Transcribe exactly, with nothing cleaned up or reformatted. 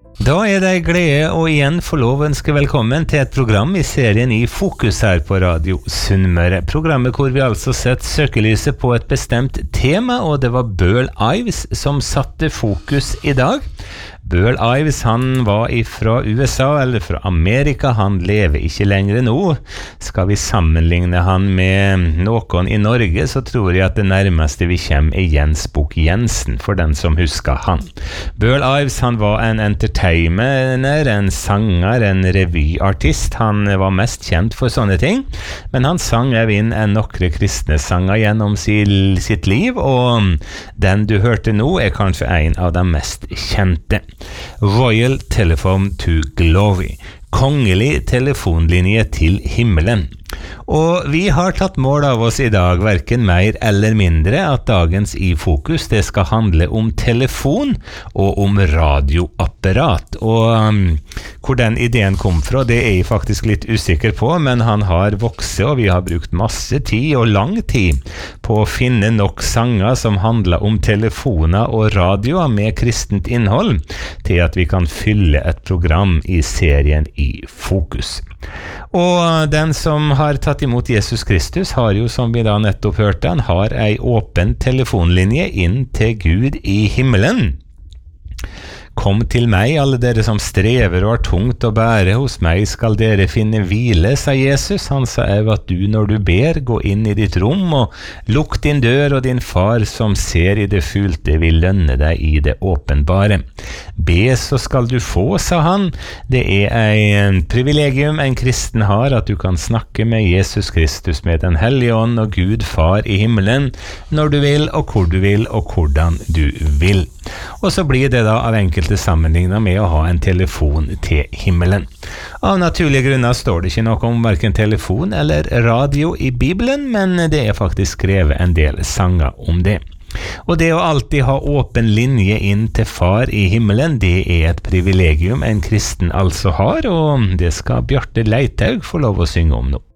Da er det glede å igjen få lov å ønske velkommen til et program i serien I Fokus her på Radio Sunnmøre. Programmet hvor vi altså setter søkelyset på et bestemt tema, og det var Burl Ives som satte fokus i dag. Burl Ives, han var fra U S A, eller fra Amerika, han lever ikke lenger nå. Skal vi sammenligne han med noen i Norge, så tror jeg at det nærmeste vi kommer er Jens Bukk Jensen, for den som husker han. Burl Ives, han var en entertainer, en sanger, en revyartist. Han var mest kjent for sånne ting, men han sang av inn en nokre kristne sanger gjennom sitt liv, og den du hørte nå er kanskje en av de mest kjente. Royal Telephone to Glory, kongelig telefonlinje til himmelen. Og vi har tatt mål av oss i dag, hverken mer eller mindre, at dagens I Fokus det skal handle om telefon og om radioapparat. Og um, hvor den ideen kom fra, det er jeg faktisk litt usikker på, men han har vokset, og vi har brukt masse tid og lang tid på å finne nok sanger som handler om telefoner og radioer med kristent innhold, til at vi kan fylle et program i serien I Fokus. Og den som har tatt imot Jesus Kristus har jo, som vi da nettopp hørte, han har ei åpen telefonlinje inn til Gud I himmelen. Kom til meg, alle dere som strever og har tungt å bære, hos meg skal dere finne hvile, sa Jesus. Han sa av at du, når du ber, gå inn I ditt rom og lukk din dør, og din far som ser I det skjulte vil lønne deg I det åpenbare. Be, så skal du få, sa han. Det er en privilegium en kristen har, at du kan snakke med Jesus Kristus, med den hellige ånd og Gud far I himmelen, når du vil, og hvor du vil, og hvordan du vil. Og så blir det da av enkelte sammenlignet med å ha en telefon til himmelen. Av naturlige grunner står det ikke noe om hverken telefon eller radio I Bibelen, men det er faktisk skrevet en del sanger om det. Og det å alltid ha åpen linje inn til far I himmelen, det er et privilegium en kristen altså har, og det skal Bjarte Leithaug få lov å synge om nå.